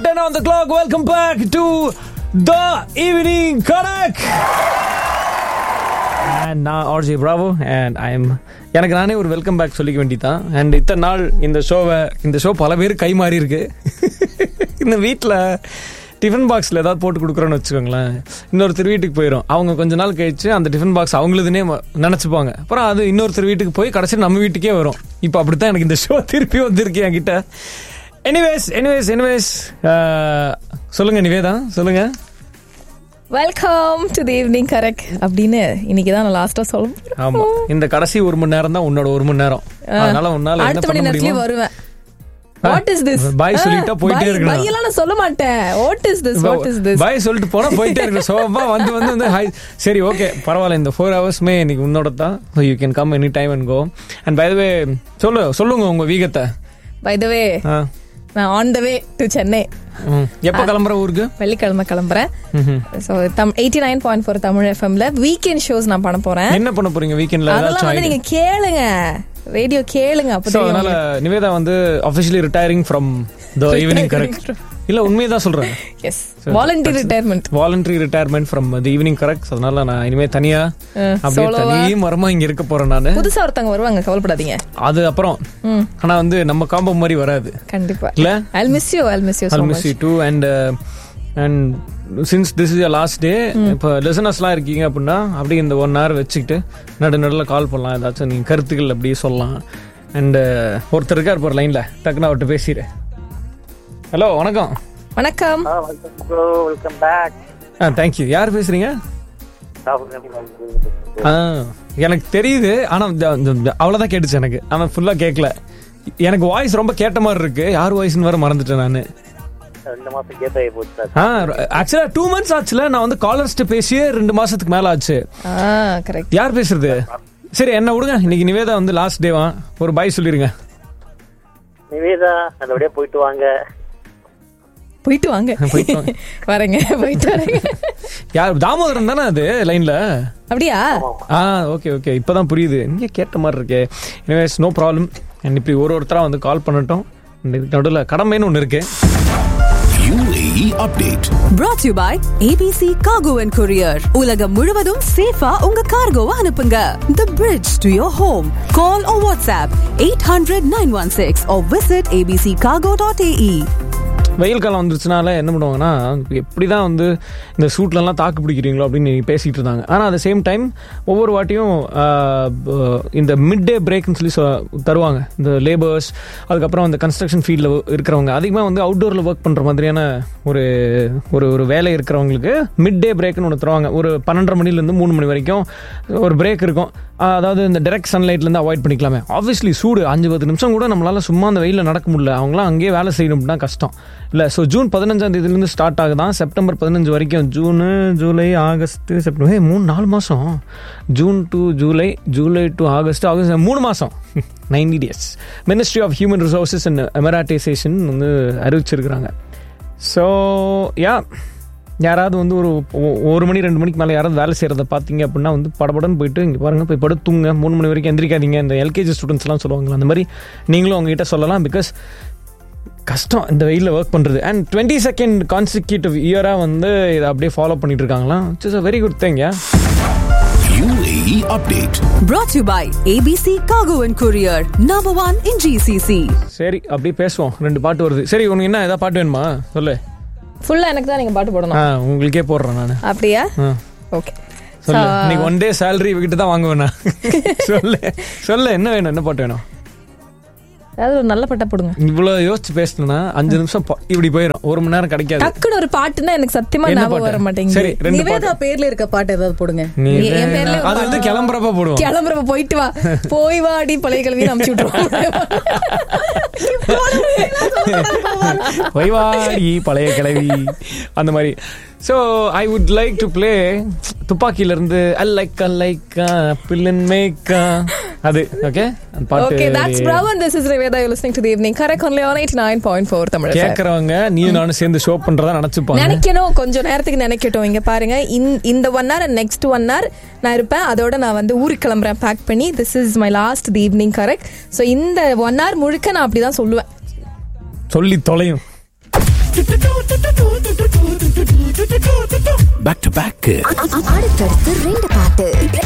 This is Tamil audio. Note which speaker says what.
Speaker 1: 10 on the clock. Welcome back to the Evening Karak. And now RJ Bravo and I'm எனக்கு நானே ஒரு வெல்கம் பேக் சொல்லிக்க வேண்டியதான். அண்ட் இத்தனை நாள் இந்த ஷோ பல பேர் கை மாறி இருக்கு. இந்த வீட்டில் டிஃபன் பாக்ஸில் ஏதாவது போட்டு கொடுக்குறோன்னு வச்சுக்கோங்களேன், இன்னொருத்தர் வீட்டுக்கு போயிடும். அவங்க கொஞ்ச நாள் கழிச்சு அந்த டிஃபன் பாக்ஸ் அவங்களுதுனே நினச்சிப்பாங்க. அப்புறம் அது இன்னொருத்தர் வீட்டுக்கு போய் கடைசியில் நம்ம வீட்டுக்கே வரும். இப்போ அப்படித்தான் எனக்கு இந்த ஷோ திருப்பி வந்திருக்கு என்கிட்ட. எனிவேஸ் சொல்லுங்க நிவேதா, சொல்லுங்க.
Speaker 2: Welcome to the evening correct அப்படின்னு இன்னைக்கு தான் நான் லாஸ்டா சொல்லுவேன்.
Speaker 1: ஆமா, இந்த கடைசி 1 மணி நேரம் தான் உன்னோட 1 மணி நேரம். அதனால உன்னால என்ன பண்ண முடியும்?
Speaker 2: வருவேன். What is this?
Speaker 1: பை சொல்லிட்டா போயிட்டே இருக்கணும்.
Speaker 2: பை எல்லாம் நான் சொல்ல மாட்டேன். What is this?
Speaker 1: பை சொல்லிட்டு போனா போயிட்டே இருக்கணும். சோபா வந்து சரி ஓகே பரவாயில்ல, இந்த 4 ஹவர்ஸ்மே இன்னைக்கு உன்னோட தான். You can come any time and go. And by the way சொல்லுங்க உங்க வீகத்தை.
Speaker 2: By the way நான் on the way to Chennai.
Speaker 1: எப்ப கிளம்புற ஊருக்கு?
Speaker 2: வெள்ளிக்கிழமை கிளம்புறேன். So 89.4 தமிழ் எஃப்எம்ல வீக்கெண்ட் ஷோஸ் நான் பண்ண போறேன்.
Speaker 1: என்ன பண்ண போறீங்க வீக்கெண்ட்ல?
Speaker 2: அதெல்லாம் வந்து நீங்க கேளுங்க, ரேடியோ கேளுங்க. அப்போ
Speaker 1: அதனால நிவேதா வந்து officially retiring from the evening correct. இல்ல உண்மையதான் சொல்றேன்.
Speaker 2: Yes, voluntary retirement from the evening correct. அதனால நான் இனிமே தனியா அப்படியே தனியே மரமா இங்க இருக்க போறேன். நானு புதுசா ஒருத்தங்க வருவாங்க, கவலைப்படாதீங்க. அது அப்புறம் ஆனா வந்து நம்ம காம்போ மாதிரி வராது கண்டிப்பா. இல்ல I'll miss you so much too. And since this is your last day, இப்போ லிசனர்ஸ்லாம் இருக்கீங்க அப்படின்னா அப்படியே இந்த 1 hour வச்சுக்கிட்டு நடுநடுல கால் பண்ணலாம், ஏதாச்சும் நீங்க கருத்துக்கள் அப்படியே சொல்லலாம். அண்ட் ஒருத்தர் இருக்கார் போற லைன்ல, டக்குன்னு அவர்கிட்ட பேசிடு. ஹலோ, வணக்கம். வணக்கம்.
Speaker 3: Welcome back.
Speaker 1: தேங்க்யூ. யார் பேசுறீங்க? எனக்கு தெரியுது, ஆனா அவ்வளவுதான் கேட்டுச்சு எனக்கு. ஆனா ஃபுல்லா கேட்கல. எனக்கு வாய்ஸ் ரொம்ப கேட்ட மாதிரி இருக்கு. யார் வாய்ஸ்னு வேற மறந்துட்டேன் நானு.
Speaker 3: 2 மாசம் கேட் ஆகி போச்சு.
Speaker 1: ஆக்சுவலா 2 months ஆச்சுல. நான் வந்து காலர்ஸ்ட்டு பேசியே 2 மாசத்துக்கு மேல ஆச்சு.
Speaker 2: கரெக்ட்.
Speaker 1: யார் பேசுறது? சரி என்ன விடுங்க, இன்னைக்கு நிவேதா வந்து லாஸ்ட் டேவா, ஒரு பாய் சொல்லிருங்க.
Speaker 3: நிவேதா நல்லபடியா போயிட்டு வாங்க.
Speaker 2: வரேங்க, போயிட்டு வரேங்க.
Speaker 1: யார்? தாமோதரன் தானே அது லைன்ல?
Speaker 2: அப்படியா?
Speaker 1: ஓகே இப்பதான் புரியுது. நீங்க கேட்ட மாதிரி இருக்கே. Anyways no problem. இப்படி ஒருத்தரா வந்து கால் பண்ணட்டும். நடுவில் கடமைன்னு ஒன்று இருக்கு.
Speaker 4: UAE update
Speaker 5: brought to you by ABC Cargo and Courier. உலகம் முழுவதும் சேஃபா உங்க கார்கோவை அனுப்புங்க. The bridge to your home. Call or WhatsApp 800-916 or visit abccargo.ae.
Speaker 1: வெயில் காலம் வந்துருச்சுனால என்ன பண்ணுவாங்கன்னா, எப்படிதான் வந்து இந்த சூட்லலாம் தாக்கு பிடிக்கிறீங்களோ அப்படின்னு பேசிகிட்டு இருந்தாங்க. ஆனால் அட் த சேம் டைம் ஒவ்வொரு வாட்டியும் இந்த மிட் டே பிரேக்னு சொல்லி தருவாங்க. இந்த லேபர்ஸ், அதுக்கப்புறம் இந்த கன்ஸ்ட்ரக்ஷன் ஃபீல்டில் இருக்கிறவங்க, அதிகமாக வந்து அவுட்டோரில் ஒர்க் பண்ணுற மாதிரியான ஒரு ஒரு வேலை இருக்கிறவங்களுக்கு மிட் டே பிரேக்னு ஒன்று தருவாங்க. ஒரு 12:30 மணிலேருந்து 3 மணி வரைக்கும் ஒரு பிரேக் இருக்கும். அதாவது இந்த டைரக்ட் சன்லைட்லேருந்து அவாய்ட் பண்ணிக்கலாமே. ஆப்வியஸ்லி சூடு 5-10 நிமிஷம் கூட நம்மளால் சும்மா அந்த வெயிலில் நடக்க முடியல. அவங்களாம் அங்கேயே வேலை செய்யணும் அப்படின்னா கஷ்டம் இல்லை. ஸோ ஜூன் 15 ஸ்டார்ட் ஆகுதான், செப்டம்பர் 15 வரைக்கும். ஜூனு, ஜூலை, ஆகஸ்ட், செப்டம்பர், 3-4 மாதம். June to July, July to August, 3 மாதம், 90 days. Ministry of human resources and எமராட்டைசேஷன் வந்து அறிவிச்சிருக்கிறாங்க. ஸோ யாராவது வந்து ஒரு 1 மணி 2 மணிக்கு மேலே யாராவது வேலை செய்கிறத பார்த்தீங்க அப்படின்னா வந்து படப்படன்னு போயிட்டு இங்கே பாருங்கள், போய் படுத்துங்க. 3 மணி வரைக்கும் எந்திரிக்காதீங்க. இந்த எல்கேஜி ஸ்டூடெண்ட்ஸ்லாம் சொல்லுவாங்களா, அந்த மாதிரி நீங்களும் அவங்ககிட்ட சொல்லலாம். பிகாஸ் கஷ்டம் இந்த வெயிலில் ஒர்க் பண்ணுறது. அண்ட் 22nd கான்சிக்யூட்டிவ் இயராக வந்து இதை அப்படியே ஃபாலோ பண்ணிட்டு இருக்காங்களாம். It's is a very good thing.
Speaker 4: UAE update
Speaker 5: brought to you by ABC Cargo and Courier, number 1 in GCC.
Speaker 1: சரி அப்படியே பேசுவோம். 2 பாட்டு வருது. சரி உனக்கு என்ன ஏதாவது பாட்டு வேணுமா சொல்லு.
Speaker 2: ஃபுல்லா எனக்கு தான் நீங்க பாட்டு போடணும்.
Speaker 1: உங்களுக்கே போடுறேன் நான்.
Speaker 2: அப்படியா? ஓகே
Speaker 1: சொல்லு. இன்னைக்கு 1 day salary இவகிட்ட தான் வாங்குவேனா? சொல்லு என்ன வேணும், என்ன பாட்டு வேணும்?
Speaker 2: அதாவது ஒரு நல்ல பாட்டா போடுங்க.
Speaker 1: இவ்வளவு யோசிச்சு பேசணும்னா 5 நிமிஷம் இப்படி போயிடும். 1 மணி நேரம் கிடைக்காது.
Speaker 2: டக்குன்னு ஒரு பாட்டுன்னா எனக்கு சத்தியமா ஞாபகம் வர மாட்டேங்குது.
Speaker 1: சரி, 2
Speaker 6: நிவேதா பேர்ல இருக்க பாட்டு ஏதாவது போடுங்க.
Speaker 2: என் பேர்ல
Speaker 1: அது வந்து கிளம்புறப்ப போடுவோம்.
Speaker 2: கிளம்புறப்ப போயிட்டு வா, போய் வாடி பழைய கிழவி அனுப்பிச்சு விட்டுருவோம்.
Speaker 1: போய் வாடி பழைய கிழவி அந்த மாதிரி. So I would like to play துப்பாக்கில இருந்து அலைக்கா பில்லன் மேக்கா அது. ஓகே அந்த பாட்டு.
Speaker 2: Okay, that's Bravo and this is Reveda. You're listening to the evening correct only on 89.4 Tamil FM.
Speaker 1: கேக்குறவங்க நீ நானும் சேர்ந்து ஷோ பண்றதா நினைச்சுப்பாங்க.
Speaker 2: நினைக்கணும், கொஞ்சம் நேரத்துக்கு நினைக்கட்டும். இங்க பாருங்க, இந்த 1 hour and next 1 hour நான் இருப்பேன். அதோட நான் வந்து ஊருக்கு கிளம்புறேன் பேக் பண்ணி. This is my last the evening correct. So இந்த 1 hour முழுக்க நான் அப்படிதான் சொல்லுவேன்.
Speaker 1: சொல்லி தொலையும்.
Speaker 4: Back to back.
Speaker 7: அடுத்தடுத்து 2 பாட்டு.